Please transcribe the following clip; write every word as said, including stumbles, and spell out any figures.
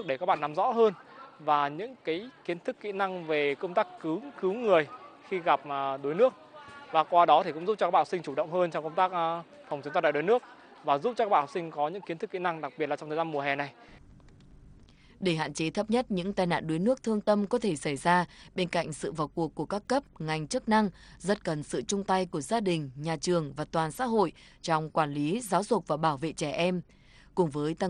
để các bạn nắm rõ hơn và những cái kiến thức kỹ năng về công tác cứu cứu người khi gặp đuối nước. Và qua đó thì cũng giúp cho các bạn học sinh chủ động hơn trong công tác phòng chống tai nạn đuối nước và giúp cho các bạn học sinh có những kiến thức kỹ năng, đặc biệt là trong thời gian mùa hè này. Để hạn chế thấp nhất những tai nạn đuối nước thương tâm có thể xảy ra, bên cạnh sự vào cuộc của các cấp, ngành chức năng, rất cần sự chung tay của gia đình, nhà trường và toàn xã hội trong quản lý, giáo dục và bảo vệ trẻ em. Cùng với tăng